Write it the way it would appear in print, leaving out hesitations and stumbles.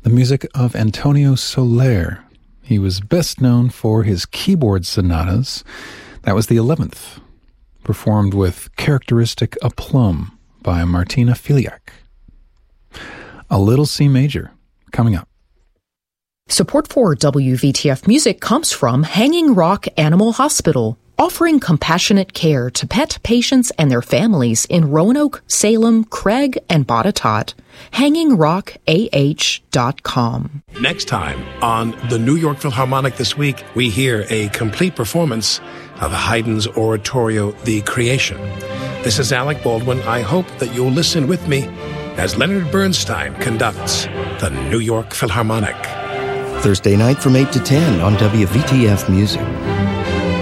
the music of Antonio Soler. He was best known for his keyboard sonatas. That was the 11th, performed with characteristic aplomb by Martina Filiak. A Little C Major, coming up. Support for WVTF Music comes from Hanging Rock Animal Hospital, offering compassionate care to pet patients and their families in Roanoke, Salem, Craig, and Botetourt. HangingRockAH.com. Next time on the New York Philharmonic this week, we hear a complete performance of Haydn's oratorio, The Creation. This is Alec Baldwin. I hope that you'll listen with me as Leonard Bernstein conducts the New York Philharmonic. Thursday night from 8 to 10 on WVTF Music.